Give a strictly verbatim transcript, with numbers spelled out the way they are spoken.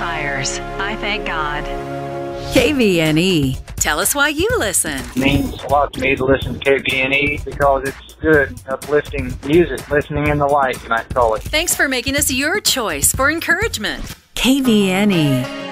inspires. I thank God. K V N E. Tell us why you listen. It means a lot to me to listen to K V N E because it's good, uplifting music, listening in the light, you might call it. Thanks for making us your choice for encouragement. K V N E.